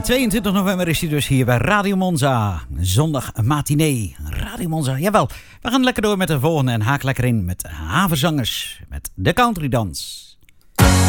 22 november is hij dus hier bij Radio Monza. Zondag matinee. Radio Monza, jawel. We gaan lekker door met de volgende en haak lekker in met Havenzangers. Met de Country Dans.